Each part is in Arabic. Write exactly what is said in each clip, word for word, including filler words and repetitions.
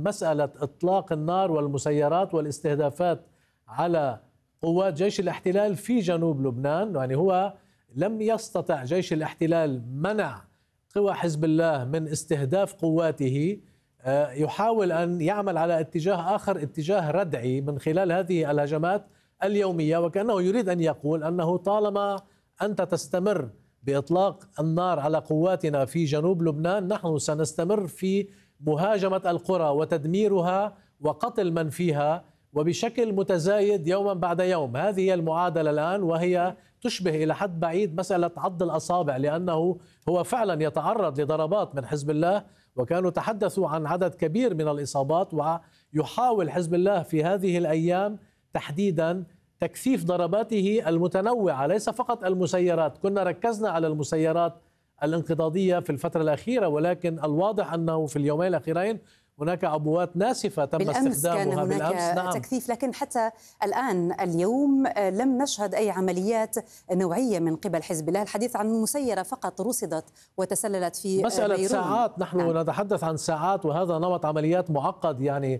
مسألة إطلاق النار والمسيرات والاستهدافات على قوات جيش الاحتلال في جنوب لبنان. يعني هو لم يستطع جيش الاحتلال منع قوى حزب الله من استهداف قواته، يحاول أن يعمل على اتجاه آخر، اتجاه ردعي من خلال هذه الهجمات اليومية، وكأنه يريد أن يقول أنه طالما أنت تستمر بإطلاق النار على قواتنا في جنوب لبنان، نحن سنستمر في مهاجمة القرى وتدميرها وقتل من فيها وبشكل متزايد يوما بعد يوم. هذه هي المعادلة الآن، وهي تشبه إلى حد بعيد مسألة عض الأصابع، لأنه هو فعلا يتعرض لضربات من حزب الله، وكانوا تحدثوا عن عدد كبير من الإصابات، ويحاول حزب الله في هذه الأيام تحديدا تكثيف ضرباته المتنوعة، ليس فقط المسيرات. كنا ركزنا على المسيرات الانقضاضية في الفترة الأخيرة، ولكن الواضح أنه في اليومين الأخيرين هناك عبوات ناسفة تم بالأمس استخدامها كان هناك بالأمس. نعم. تكثيف، لكن حتى الآن اليوم لم نشهد أي عمليات نوعية من قبل حزب الله. الحديث عن مسيرة فقط رصدت وتسللت في مسألة بيرون. ساعات، نحن نعم. نتحدث عن ساعات، وهذا نمط عمليات معقد يعني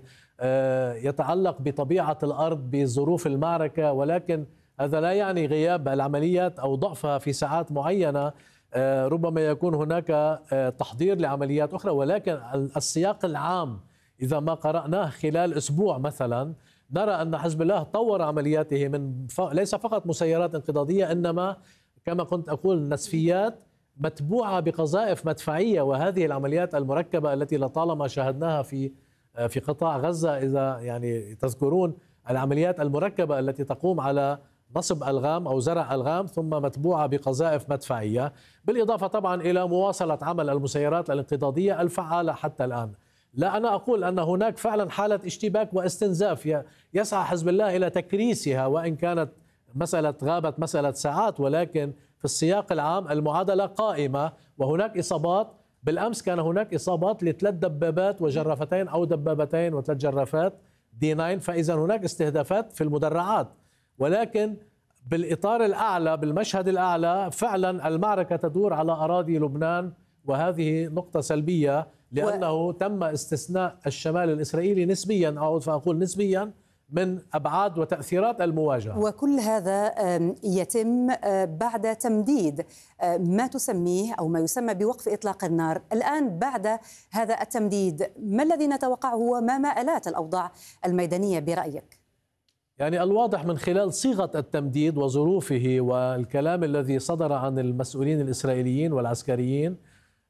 يتعلق بطبيعة الأرض بظروف المعركة، ولكن هذا لا يعني غياب العمليات أو ضعفها في ساعات معينة. ربما يكون هناك تحضير لعمليات أخرى، ولكن السياق العام إذا ما قرأناه خلال أسبوع مثلا، نرى أن حزب الله طور عملياته من ف... ليس فقط مسيرات انقضاضية، إنما كما كنت أقول نسفيات متبوعة بقذائف مدفعية. وهذه العمليات المركبة التي لطالما شاهدناها في في قطاع غزة، إذا يعني تذكرون العمليات المركبة التي تقوم على نصب ألغام أو زرع ألغام ثم متبوعة بقذائف مدفعية، بالإضافة طبعا إلى مواصلة عمل المسيرات الانقضاضية الفعالة حتى الآن. لا، أنا أقول أن هناك فعلا حالة اشتباك واستنزاف يسعى حزب الله إلى تكريسها، وإن كانت مسألة غابت مسألة ساعات، ولكن في السياق العام المعادلة قائمة وهناك إصابات. بالأمس كان هناك إصابات لثلاث دبابات وجرافتين أو دبابتين وثلاث جرافات دي تسعة، فإذا هناك استهدافات في المدرعات. ولكن بالإطار الأعلى، بالمشهد الأعلى، فعلا المعركة تدور على أراضي لبنان، وهذه نقطة سلبية، لأنه و... تم استثناء الشمال الإسرائيلي نسبيا، أعود فأقول نسبيا، من أبعاد وتأثيرات المواجهة. وكل هذا يتم بعد تمديد ما تسميه أو ما يسمى بوقف إطلاق النار. الآن بعد هذا التمديد، ما الذي نتوقعه وما مآلات الأوضاع الميدانية برأيك؟ يعني الواضح من خلال صيغة التمديد وظروفه والكلام الذي صدر عن المسؤولين الإسرائيليين والعسكريين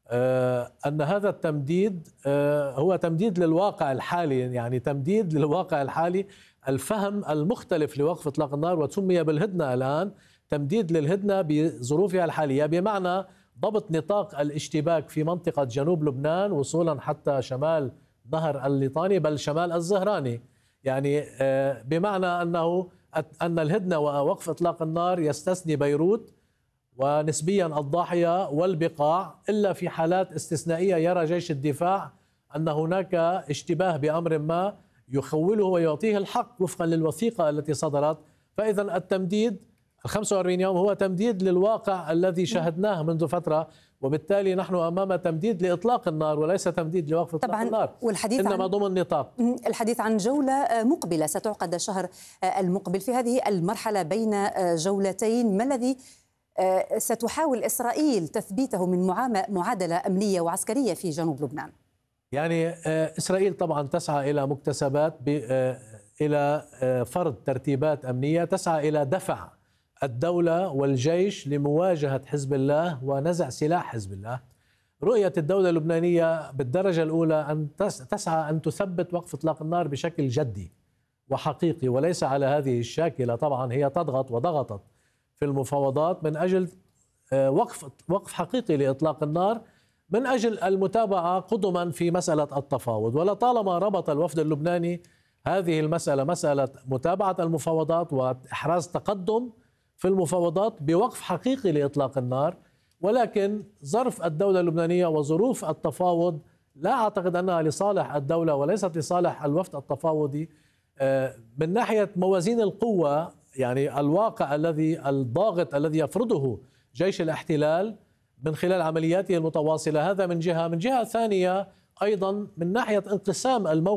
أن هذا التمديد هو تمديد للواقع الحالي، يعني تمديد للواقع الحالي، الفهم المختلف لوقف إطلاق النار، وسمي بالهدنة الآن تمديد للهدنة بظروفها الحالية، بمعنى ضبط نطاق الاشتباك في منطقة جنوب لبنان وصولا حتى شمال نهر الليطاني بل شمال الزهراني. يعني بمعنى أنه أن الهدنة ووقف إطلاق النار يستثني بيروت ونسبيا الضاحية والبقاع، إلا في حالات استثنائية يرى جيش الدفاع أن هناك اشتباه بأمر ما يخوله ويعطيه الحق وفقا للوثيقة التي صدرت. فإذا التمديد الخمسة وأربعين يوم هو تمديد للواقع الذي شاهدناه منذ فترة، وبالتالي نحن أمام تمديد لإطلاق النار وليس تمديد لوقف إطلاق النار، والحديث إنما عن ضمن نطاق. الحديث عن جولة مقبلة ستعقد الشهر المقبل. في هذه المرحلة بين جولتين، ما الذي ستحاول إسرائيل تثبيته من معادلة أمنية وعسكرية في جنوب لبنان؟ يعني إسرائيل طبعا تسعى إلى مكتسبات، إلى فرض ترتيبات أمنية، تسعى إلى دفع الدولة والجيش لمواجهة حزب الله ونزع سلاح حزب الله. رؤية الدولة اللبنانية بالدرجة الأولى أن تسعى أن تثبت وقف إطلاق النار بشكل جدي وحقيقي، وليس على هذه الشاكلة. طبعا هي تضغط وضغطت في المفاوضات من أجل وقف وقف حقيقي لإطلاق النار، من أجل المتابعة قدما في مسألة التفاوض. ولطالما ربط الوفد اللبناني هذه المسألة، مسألة متابعة المفاوضات وإحراز تقدم في المفاوضات بوقف حقيقي لإطلاق النار، ولكن ظرف الدولة اللبنانية وظروف التفاوض لا أعتقد أنها لصالح الدولة وليست لصالح الوفد التفاوضي. من ناحية موازين القوة، يعني الواقع الذي الضاغط الذي يفرضه جيش الاحتلال من خلال عملياته المتواصلة، هذا من جهة. من جهة ثانية أيضا من ناحية انقسام الموقف